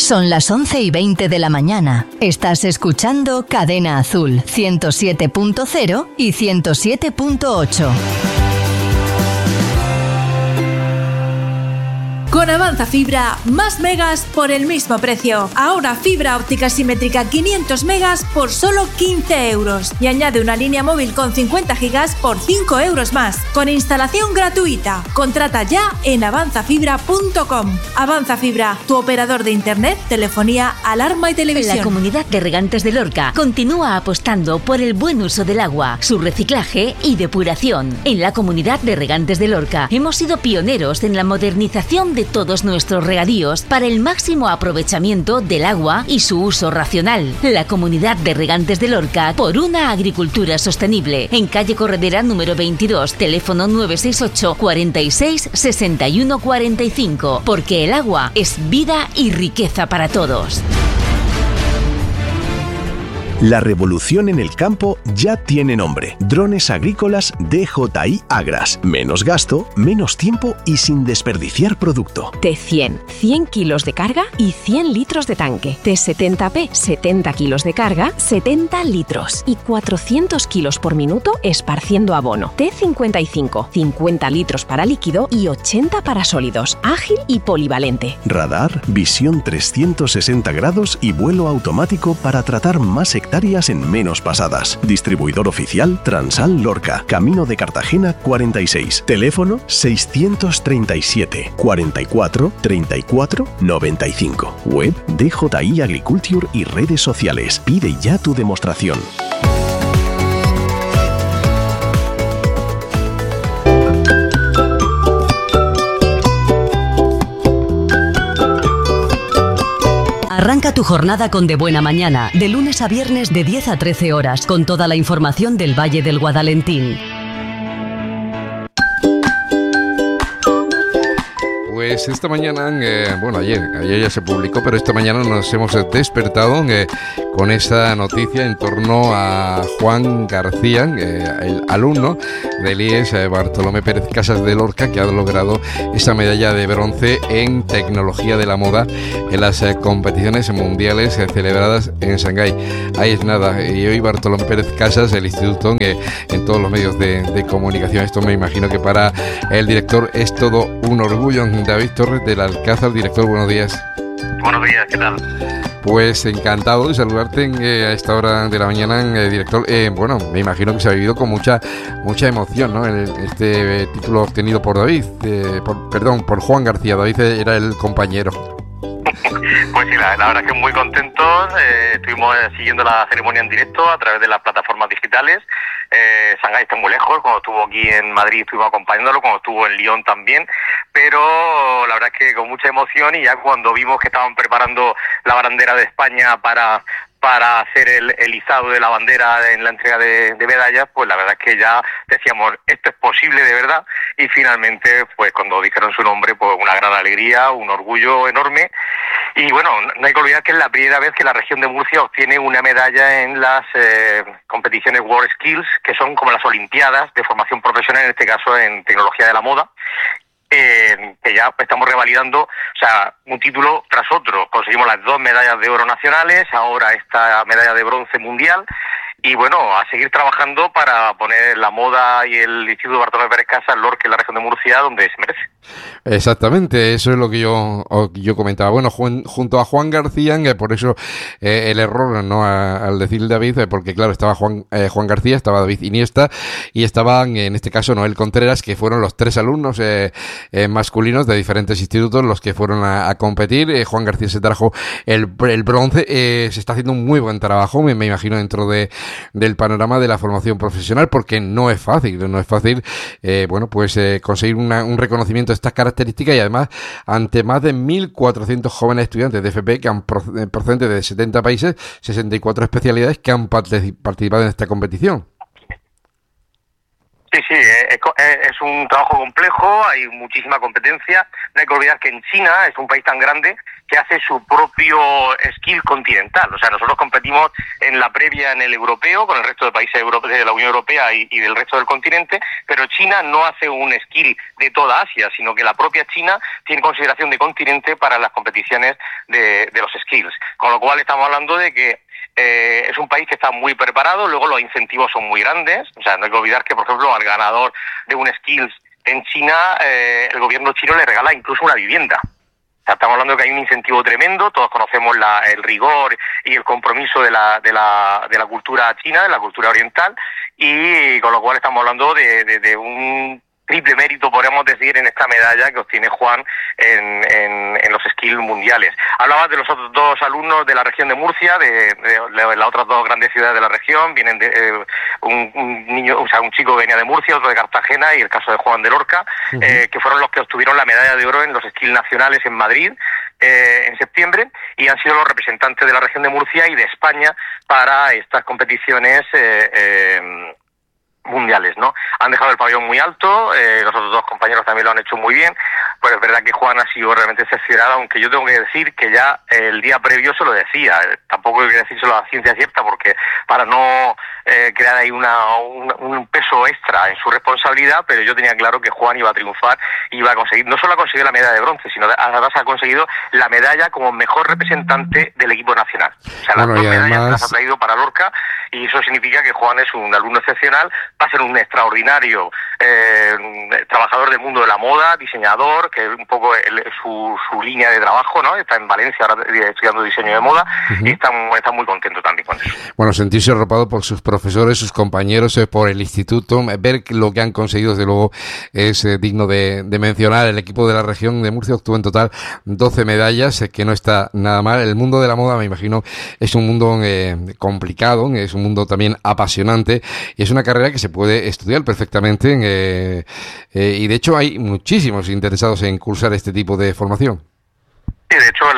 Son las 11:20 de la mañana. Estás escuchando Cadena Azul 107.0 y 107.8. Con Avanza Fibra, más megas por el mismo precio. Ahora fibra óptica simétrica 500 megas por solo 15 euros. Y añade una línea móvil con 50 gigas por 5 euros más. Con instalación gratuita. Contrata ya en avanzafibra.com. Avanza Fibra, tu operador de internet, telefonía, alarma y televisión. La Comunidad de Regantes de Lorca continúa apostando por el buen uso del agua, su reciclaje y depuración. En la Comunidad de Regantes de Lorca hemos sido pioneros en la modernización de todos nuestros regadíos para el máximo aprovechamiento del agua y su uso racional. La Comunidad de Regantes de Lorca por una agricultura sostenible. En calle Corredera número 22, teléfono 968 46 61 45. Porque el agua es vida y riqueza para todos. La revolución en el campo ya tiene nombre. Drones agrícolas DJI Agras. Menos gasto, menos tiempo y sin desperdiciar producto. T100, 100 kilos de carga y 100 litros de tanque. T70P, 70 kilos de carga, 70 litros. Y 400 kilos por minuto esparciendo abono. T55, 50 litros para líquido y 80 para sólidos. Ágil y polivalente. Radar, visión 360 grados y vuelo automático para tratar más hectáreas en menos pasadas. Distribuidor oficial Transal Lorca, Camino de Cartagena 46. Teléfono 637 44 34 95. Web DJI Agriculture y redes sociales. Pide ya tu demostración. Arranca tu jornada con De Buena Mañana, de lunes a viernes de 10 a 13 horas, con toda la información del Valle del Guadalentín. Pues esta mañana, ayer ya se publicó, pero esta mañana nos hemos despertado con esa noticia en torno a Juan García, el alumno del IES Bartolomé Pérez Casas de Lorca, que ha logrado esa medalla de bronce en tecnología de la moda en las competiciones mundiales celebradas en Shanghái. Ahí es nada, y hoy Bartolomé Pérez Casas, el instituto, en todos los medios de comunicación. Esto me imagino que para el director es todo un orgullo. David Torres del Alcázar, director, buenos días. Buenos días, ¿qué tal? Pues encantado de saludarte a esta hora de la mañana, director. Me imagino que se ha vivido con mucha emoción, ¿no? Este título obtenido por David, por Juan García. David era el compañero. Pues sí, la verdad es que muy contentos. Estuvimos siguiendo la ceremonia en directo a través de las plataformas digitales. Shanghái está muy lejos. Cuando estuvo aquí en Madrid estuvimos acompañándolo, cuando estuvo en Lyon también, pero la verdad es que con mucha emoción, y ya cuando vimos que estaban preparando la bandera de España para hacer el izado de la bandera en la entrega de medallas, pues la verdad es que ya decíamos, esto es posible de verdad, y finalmente, pues cuando dijeron su nombre, pues una gran alegría, un orgullo enorme. Y bueno, no hay que olvidar que es la primera vez que la región de Murcia obtiene una medalla en las competiciones World Skills, que son como las olimpiadas de formación profesional, en este caso en tecnología de la moda. Que ya estamos revalidando, o sea, un título tras otro. Conseguimos las 2 medallas de oro nacionales, ahora esta medalla de bronce mundial, y bueno, a seguir trabajando para poner la moda y el Instituto Bartolomé Pérez Casas Lorca en la región de Murcia donde se merece. Exactamente, eso es lo que yo comentaba. Bueno, junto a Juan García, por eso el error, ¿no? Al decir David, porque claro, estaba Juan García, estaba David Iniesta y estaban, en este caso, Noel Contreras, que fueron los 3 alumnos masculinos de diferentes institutos los que fueron a competir. Juan García se trajo el bronce. Se está haciendo un muy buen trabajo, me imagino, dentro del panorama de la formación profesional, porque no es fácil, conseguir un reconocimiento de estas características, y además ante más de 1.400 jóvenes estudiantes de FP que han procedentes de 70 países, 64 especialidades que han participado en esta competición. Sí, es un trabajo complejo, hay muchísima competencia. No hay que olvidar que en China, es un país tan grande, que hace su propio skill continental. O sea, nosotros competimos en la previa en el europeo con el resto de países de la Unión Europea y del resto del continente, pero China no hace un skill de toda Asia, sino que la propia China tiene consideración de continente para las competiciones de los skills. Con lo cual estamos hablando de que es un país que está muy preparado, luego los incentivos son muy grandes. O sea, no hay que olvidar que, por ejemplo, al ganador de un skills en China, el gobierno chino le regala incluso una vivienda. O sea, estamos hablando de que hay un incentivo tremendo. Todos conocemos el rigor y el compromiso de la cultura china, de la cultura oriental, y con lo cual estamos hablando de un triple mérito, podríamos decir, en esta medalla que obtiene Juan en los skills mundiales. Hablabas de los otros dos alumnos de la región de Murcia, de las otras dos grandes ciudades de la región. Vienen un chico que venía de Murcia, otro de Cartagena, y el caso de Juan de Lorca, que fueron los que obtuvieron la medalla de oro en los skills nacionales en Madrid en septiembre, y han sido los representantes de la región de Murcia y de España para estas competiciones mundiales, ¿no? Han dejado el pabellón muy alto, los otros dos compañeros también lo han hecho muy bien, pues es verdad que Juan ha sido realmente excepcional, aunque yo tengo que decir que ya el día previo se lo decía, tampoco hay que decírselo a ciencia cierta, porque para no crear ahí un peso extra en su responsabilidad, pero yo tenía claro que Juan iba a triunfar, iba a conseguir, no solo ha conseguido la medalla de bronce, sino además ha conseguido la medalla como mejor representante del equipo nacional. O sea, las dos medallas las ha traído para Lorca, y eso significa que Juan es un alumno excepcional, va a ser un extraordinario trabajador del mundo de la moda, diseñador, que es un poco su línea de trabajo, ¿no? Está en Valencia ahora estudiando diseño de moda, y está muy contento también con eso. Bueno, sentirse arropado por sus profesores, sus compañeros, por el instituto, ver lo que han conseguido, desde luego, es digno de mencionar. El equipo de la región de Murcia obtuvo en total 12 medallas, que no está nada mal. El mundo de la moda, me imagino, es un mundo complicado, es un mundo también apasionante, y es una carrera que se puede estudiar perfectamente, y de hecho hay muchísimos interesados en cursar este tipo de formación. Sí, de hecho,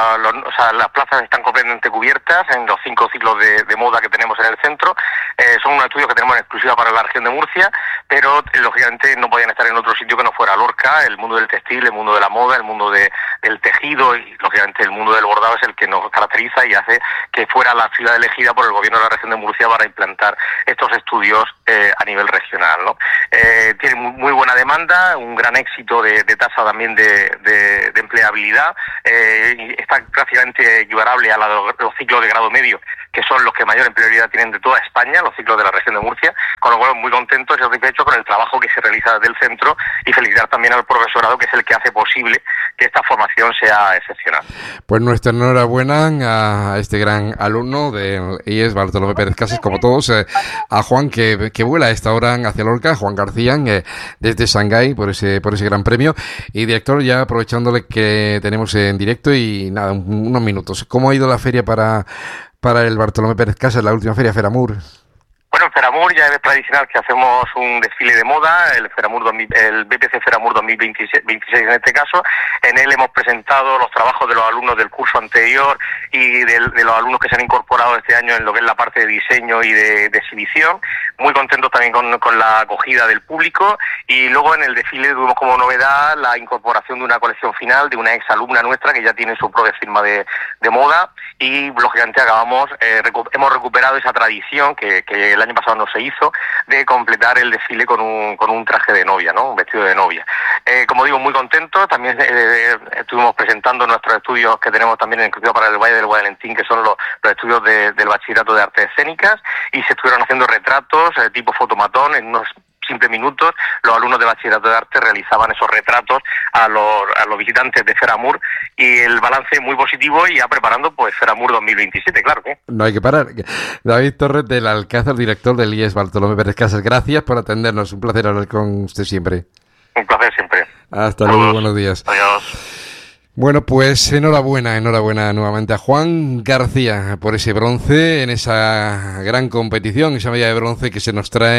las plazas están completamente cubiertas en los 5 ciclos de moda que tenemos en el centro. Son unos estudios que tenemos en exclusiva para la región de Murcia, pero lógicamente no podían estar en otro sitio que no fuera Lorca. El mundo del textil, el mundo de la moda, el mundo del tejido y lógicamente el mundo del bordado es el que nos caracteriza y hace que fuera la ciudad elegida por el gobierno de la región de Murcia para implantar estos estudios a nivel regional, ¿no? Tiene muy buena demanda, un gran éxito de tasa también de empleabilidad. Está prácticamente equivalable a los ciclos de grado medio, que son los que mayor empleabilidad tienen de toda España, los ciclos de la región de Murcia, con lo cual muy contentos y satisfechos con el trabajo que se realiza desde el centro, y felicitar también al profesorado, que es el que hace posible que esta formación sea excepcional. Pues nuestra enhorabuena a este gran alumno del IES Bartolomé Pérez Casas, como todos, a Juan, que vuela a esta hora hacia Lorca, Juan García, desde Shanghái, por ese gran premio. Y director, ya aprovechándole que tenemos en directo, y nada, unos minutos, ¿cómo ha ido la feria para el Bartolomé Pérez Casas, la última feria, Feramur? Bueno, en Feramur ya es tradicional que hacemos un desfile de moda, el BPC Feramur 2026 en este caso. En él hemos presentado los trabajos de los alumnos del curso anterior y de los alumnos que se han incorporado este año en lo que es la parte de diseño y de exhibición. Muy contentos también con la acogida del público, y luego en el desfile tuvimos como novedad la incorporación de una colección final de una ex alumna nuestra que ya tiene su propia firma de moda, y lógicamente hemos recuperado esa tradición que el año pasado no se hizo, de completar el desfile con un traje de novia, ¿no? Un vestido de novia. Como digo, muy contentos. También estuvimos presentando nuestros estudios que tenemos también en exclusiva para el Valle del Guadalentín, que son los estudios del Bachillerato de Artes Escénicas, y se estuvieron haciendo retratos tipo fotomatón. En unos simples minutos los alumnos de Bachillerato de Arte realizaban esos retratos a los visitantes de Feramur, y el balance muy positivo, y ya preparando pues Feramur 2027, claro que. No hay que parar. David Torres del Alcázar, director del IES Bartolomé Pérez Casas, gracias por atendernos, un placer hablar con usted siempre. Un placer siempre. Hasta luego, buenos días. Adiós. Bueno, pues enhorabuena nuevamente a Juan García por ese bronce en esa gran competición, esa medalla de bronce que se nos queda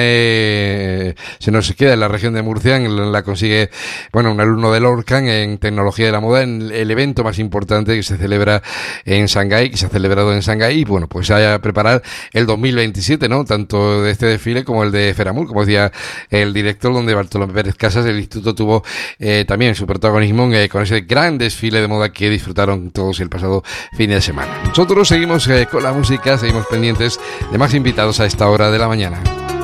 en la región de Murcia. La consigue, un alumno de Lorca en tecnología de la moda, en el evento más importante que se celebra en Shanghái, que se ha celebrado en Shanghái, y pues a preparar el 2027, ¿no? Tanto de este desfile como el de Feramur, como decía el director, donde Bartolomé Pérez Casas, el instituto tuvo también su protagonismo con ese gran desfile desfile de moda que disfrutaron todos el pasado fin de semana. Nosotros seguimos con la música, seguimos pendientes de más invitados a esta hora de la mañana.